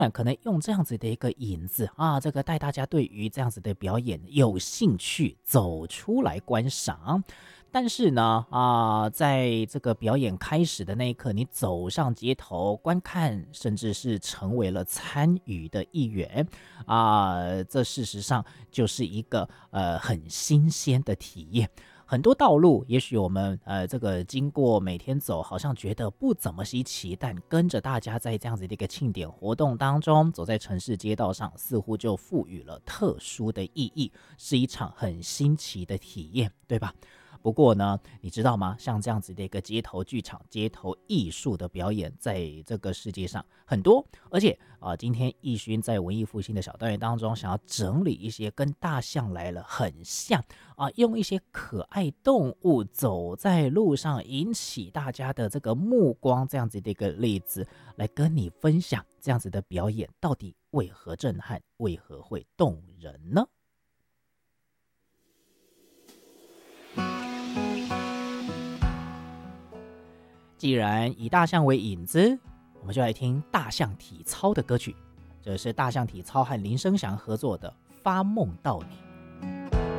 可能用这样子的一个引子啊，这个带大家对于这样子的表演有兴趣，走出来观赏。但是呢，在这个表演开始的那一刻，你走上街头观看，甚至是成为了参与的一员这事实上就是一个很新鲜的体验。很多道路，也许我们这个经过每天走，好像觉得不怎么稀奇，但跟着大家在这样子的一个庆典活动当中，走在城市街道上，似乎就赋予了特殊的意义，是一场很新奇的体验，对吧？不过呢，你知道吗？像这样子的一个街头剧场、街头艺术的表演，在这个世界上很多，而且今天奕勋在文艺复兴的小单元当中，想要整理一些跟大象来了很像用一些可爱动物走在路上引起大家的这个目光，这样子的一个例子，来跟你分享这样子的表演到底为何震撼，为何会动人呢？既然以大象为引子，我们就来听大象体操的歌曲。这是大象体操和林生祥合作的《发梦到你》。